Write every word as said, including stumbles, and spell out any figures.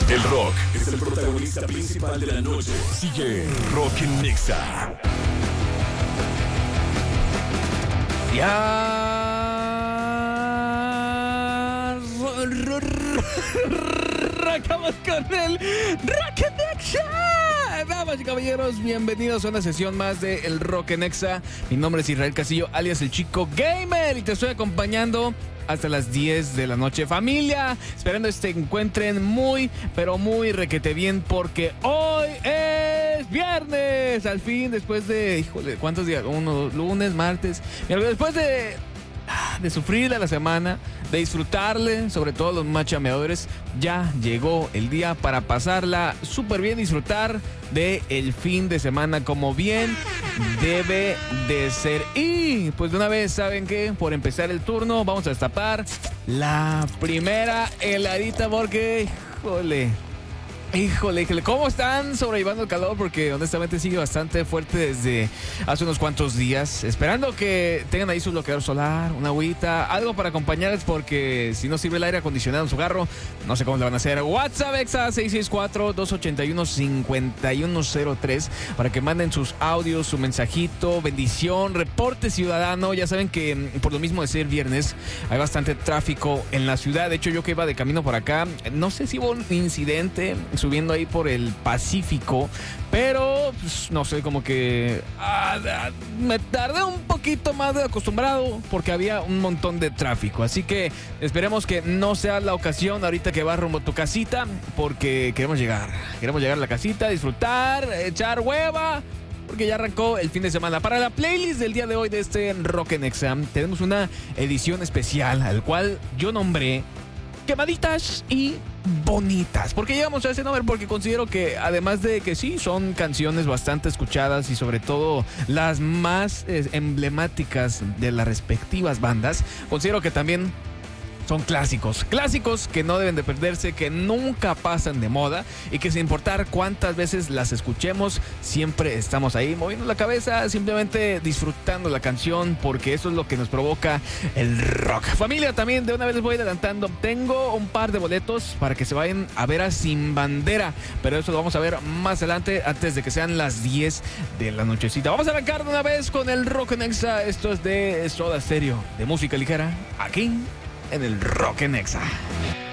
El rock es el protagonista principal de la noche. Sigue Rock en Nexa. Ya arrancamos con el Rock en Nexa. Damas y caballeros, bienvenidos a una sesión más de El Rock en Nexa. Mi nombre es Israel Castillo, alias El Chico Gamer, y te estoy acompañando hasta las diez de la noche. Familia, esperando que se encuentren muy, pero muy requete bien, porque hoy es viernes. Al fin, después de, híjole, ¿cuántos días? Uno, lunes, martes, miércoles, después de... de sufrir a la semana, de disfrutarle, sobre todo los más chameadores, ya llegó el día para pasarla súper bien, disfrutar de el fin de semana como bien debe de ser. Y pues de una vez, ¿saben qué? Por empezar el turno, vamos a destapar la primera heladita porque, híjole... Híjole, híjole, ¿cómo están sobrellevando el calor? Porque honestamente sigue bastante fuerte desde hace unos cuantos días. Esperando que tengan ahí su bloqueador solar, una agüita, algo para acompañarles, porque si no sirve el aire acondicionado en su carro, no sé cómo le van a hacer. WhatsApp Exa seis seis cuatro, dos ocho uno, cinco uno cero tres para que manden sus audios, su mensajito, bendición, reporte ciudadano. Ya saben que por lo mismo de ser viernes hay bastante tráfico en la ciudad. De hecho, yo que iba de camino por acá, no sé si hubo un incidente subiendo ahí por el Pacífico, pero pues, no sé, como que ah, me tardé un poquito más de acostumbrado porque había un montón de tráfico. Así que esperemos que no sea la ocasión ahorita que vas rumbo a tu casita, porque queremos llegar, queremos llegar a la casita, disfrutar, echar hueva, porque ya arrancó el fin de semana. Para la playlist del día de hoy de este Rock en Nexa, tenemos una edición especial al cual yo nombré Quemaditas y Bonitas. ¿Por qué llegamos a ese nombre? Porque considero que además de que sí, son canciones bastante escuchadas y sobre todo las más eh, emblemáticas de las respectivas bandas, considero que también son clásicos, clásicos que no deben de perderse, que nunca pasan de moda y que sin importar cuántas veces las escuchemos, siempre estamos ahí moviendo la cabeza, simplemente disfrutando la canción, porque eso es lo que nos provoca el rock. Familia, también de una vez les voy adelantando, tengo un par de boletos para que se vayan a ver a Sin Bandera, pero eso lo vamos a ver más adelante, antes de que sean las diez de la nochecita. Vamos a arrancar de una vez con el Rock en Nexa. Esto es de Soda Stereo, de música ligera, aquí en el Rock en Nexa.